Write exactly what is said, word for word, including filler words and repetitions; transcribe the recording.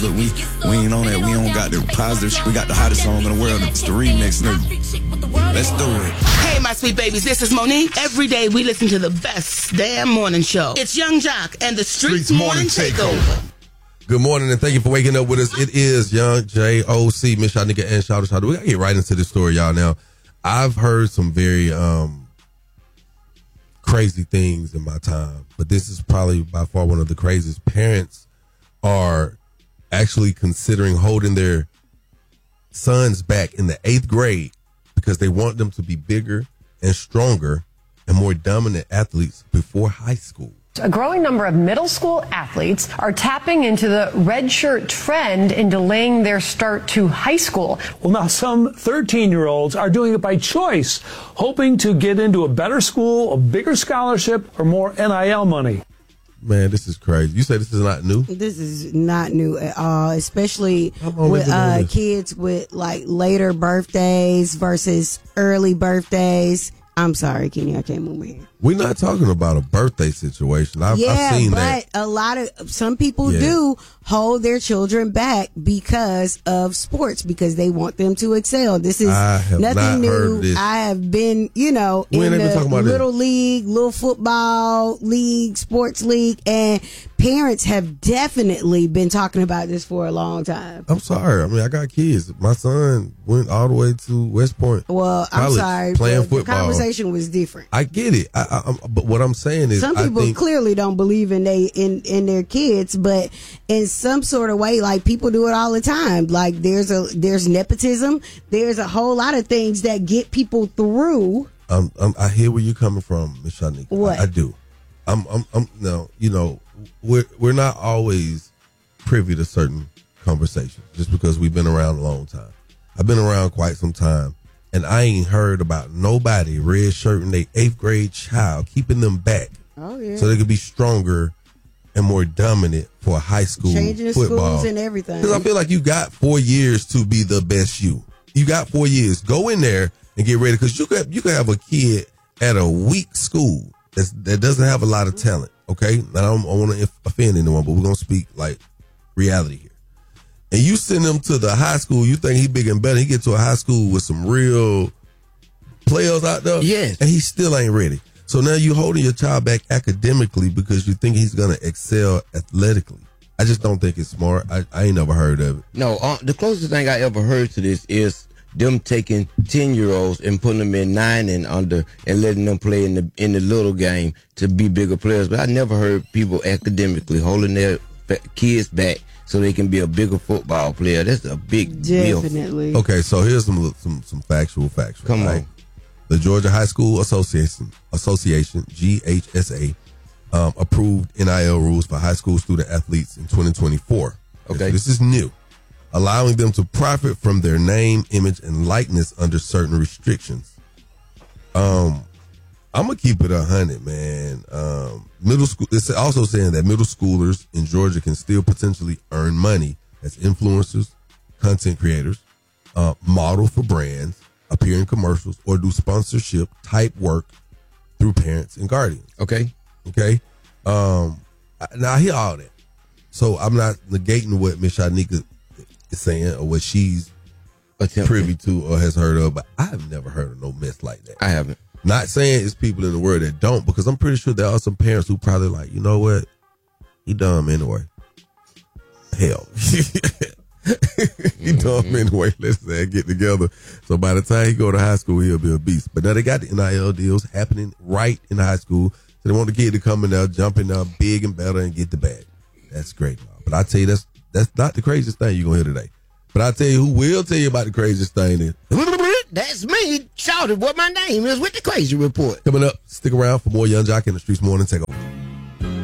Look, we we ain't on that. We don't got the positive. We got the hottest song in the world. It's the remix, nigga. Let's do it. Hey, my sweet babies, this is Monique. Every day we listen to the best damn morning show. It's Young Jock and the Streets, Streets Morning Takeover. Good morning, and thank you for waking up with us. It is Young J O C, Miss Shanika, and Shawty Shawty. We gotta get right into this story, y'all. Now, I've heard some very um crazy things in my time, but this is probably by far one of the craziest. Parents are actually considering holding their sons back in the eighth grade because they want them to be bigger and stronger and more dominant athletes before high school. A growing number of middle school athletes are tapping into the red shirt trend and delaying their start to high school. Well, now some thirteen-year-olds are doing it by choice, hoping to get into a better school, a bigger scholarship, or more N I L money. Man, this is crazy. You say this is not new? This is not new at all, especially with uh, kids with like later birthdays versus early birthdays. I'm sorry, Kenny, I can't move my hand. We're not talking about a birthday situation. I've, yeah, I've seen but that. a lot of some people yeah. do hold their children back because of sports, because they want them to excel. This is nothing not new. Heard this. I have been, you know, we in the little this. league, little football league, sports league, and parents have definitely been talking about this for a long time. I'm sorry. I mean, I got kids. My son went all the way to West Point. Well, I'm sorry. Playing the, football. The conversation was different. I get it. I, I, I'm, but what I'm saying is, some people I think, clearly don't believe in they in, in their kids, but in some sort of way, like people do it all the time. Like there's a there's nepotism. There's a whole lot of things that get people through. Um, um, I hear where you're coming from, Miss Shanika. What I, I do. I'm, I'm, I'm. No, you know, we're we're not always privy to certain conversations just because we've been around a long time. I've been around quite some time. And I ain't heard about nobody red shirting their eighth grade child, keeping them back oh, yeah. so they could be stronger and more dominant for high school Changing football. schools and everything. Because I feel like you got four years to be the best you. You got four years. Go in there and get ready, because you could you could have a kid at a weak school that's, that doesn't have a lot of talent. Okay, now I don't, I want to offend anyone, but we're gonna speak like reality here. And you send him to the high school, you think he big and better. He get to a high school with some real players out there. Yes. And he still ain't ready. So now you holding your child back academically because you think he's going to excel athletically. I just don't think it's smart. I, I ain't never heard of it. No, uh, the closest thing I ever heard to this is them taking ten-year-olds and putting them in nine and under and letting them play in the in the little game to be bigger players. But I never heard people academically holding their kids back so they can be a bigger football player. That's a big deal. Definitely. Okay, so here's some some some factual factual. Come right? on. The Georgia High School Association, Association G H S A, um, approved N I L rules for high school student athletes in twenty twenty-four. Okay. So this is new, allowing them to profit from their name, image, and likeness under certain restrictions. Um, I'm gonna keep it a hundred, man. Um, middle school. It's also saying that middle schoolers in Georgia can still potentially earn money as influencers, content creators, uh, model for brands, appear in commercials, or do sponsorship type work through parents and guardians. Okay. Okay. Um, now I hear all that, so I'm not negating what Miss Shanika is saying or what she's Attempted. privy to or has heard of, but I've never heard of no mess like that. I haven't. Not saying it's people in the world that don't, because I'm pretty sure there are some parents who probably like, you know what, he dumb anyway. Hell, he mm-hmm. dumb anyway. Let's uh, get together. So by the time he go to high school, he'll be a beast. But now they got the N I L deals happening right in high school, so they want the kid to come in there, jump in there, big and better, and get the bag. That's great, but I tell you, that's that's not the craziest thing you're gonna hear today. But I tell you who will tell you about the craziest thing is. That's me. Shouted what my name is with the Crazy Report. Coming up, stick around for more Young Jock in the Streets Morning Takeover.